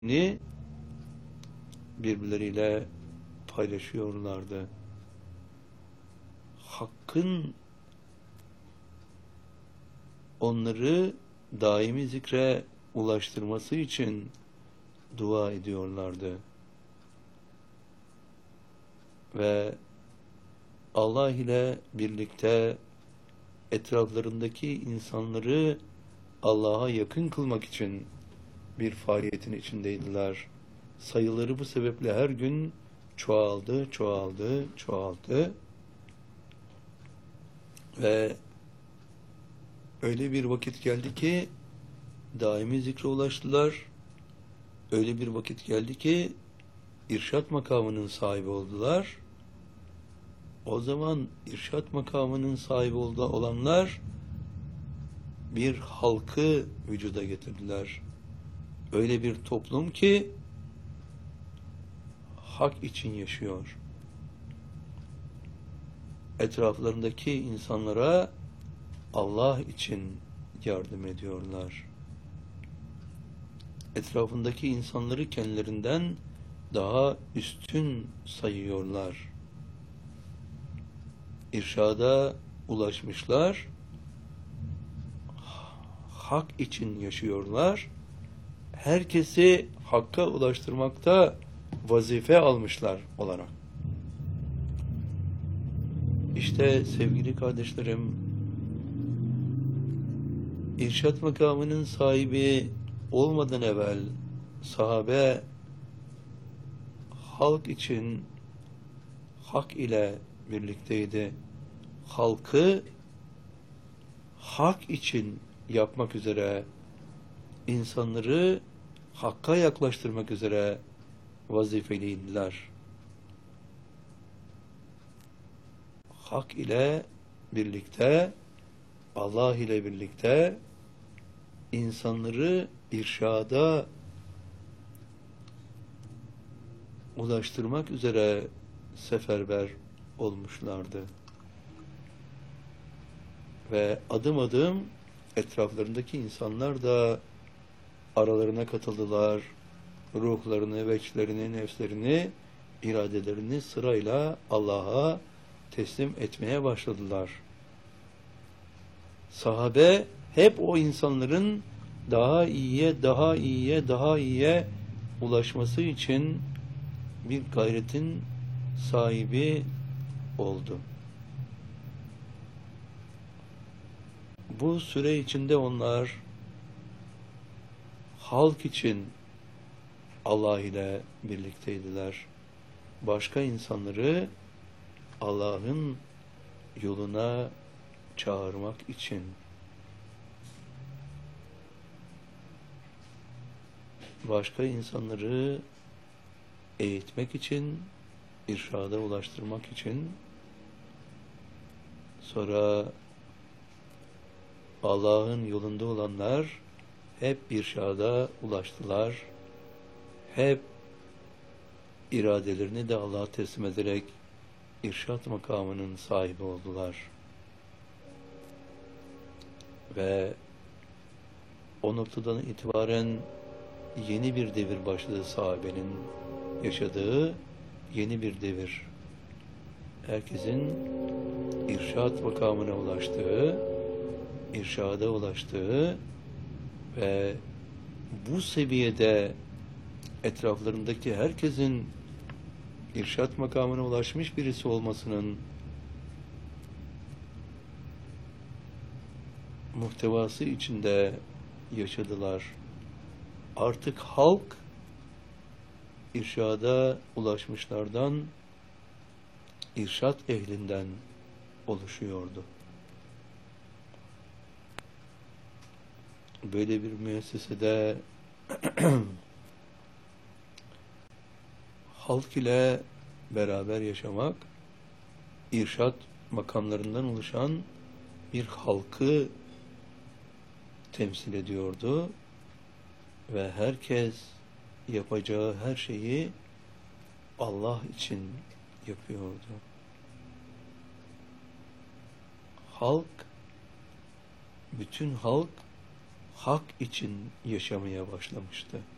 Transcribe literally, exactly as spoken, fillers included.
ni birbirleriyle paylaşıyorlardı. Hakkın onları daimi zikre ulaştırması için dua ediyorlardı. Ve Allah ile birlikte etraflarındaki insanları Allah'a yakın kılmak için bir faaliyetin içindeydiler. Sayıları bu sebeple her gün çoğaldı, çoğaldı, çoğaldı. Ve öyle bir vakit geldi ki daimi zikre ulaştılar. Öyle bir vakit geldi ki irşat makamının sahibi oldular. O zaman irşat makamının sahibi olanlar bir halkı vücuda getirdiler. Öyle bir toplum ki hak için yaşıyor. Etraflarındaki insanlara Allah için yardım ediyorlar. Etrafındaki insanları kendilerinden daha üstün sayıyorlar. İrşada ulaşmışlar, hak için yaşıyorlar. Herkesi hakka ulaştırmakta vazife almışlar olarak. İşte sevgili kardeşlerim, irşat makamının sahibi olmadan evvel sahabe halk için hak ile birlikteydi. Halkı hak için yapmak üzere, insanları hakka yaklaştırmak üzere vazifeliydiler. Hak ile birlikte, Allah ile birlikte insanları irşada ulaştırmak üzere seferber olmuşlardı. Ve adım adım etraflarındaki insanlar da aralarına katıldılar. Ruhlarını, veçlerini, nefslerini, iradelerini sırayla Allah'a teslim etmeye başladılar. Sahabe hep o insanların daha iyiye, daha iyiye, daha iyiye ulaşması için bir gayretin sahibi oldu. Bu süre içinde onlar halk için Allah ile birlikteydiler. Başka insanları Allah'ın yoluna çağırmak için. Başka insanları eğitmek için, irşada ulaştırmak için. Sonra Allah'ın yolunda olanlar hep irşada ulaştılar. Hep iradelerini de Allah'a teslim ederek irşat makamının sahibi oldular. Ve o noktadan itibaren yeni bir devir başladı, sahabenin yaşadığı yeni bir devir. Herkesin irşat makamına ulaştığı, irşada ulaştığı ve bu seviyede etraflarındaki herkesin irşat makamına ulaşmış birisi olmasının muhtevası içinde yaşadılar. Artık halk irşada ulaşmışlardan, irşat ehlinden oluşuyordu. Böyle bir müessesede halk ile beraber yaşamak, irşat makamlarından oluşan bir halkı temsil ediyordu ve herkes yapacağı her şeyi Allah için yapıyordu. Halk, bütün halk hak için yaşamaya başlamıştı.